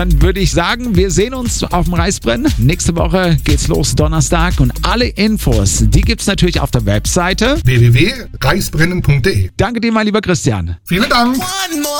dann würde ich sagen, wir sehen uns auf dem Reisbrennen. Nächste Woche geht's los, Donnerstag. Und alle Infos, die gibt's natürlich auf der Webseite www.reisbrennen.de. Danke dir, mein lieber Christian. Vielen Dank.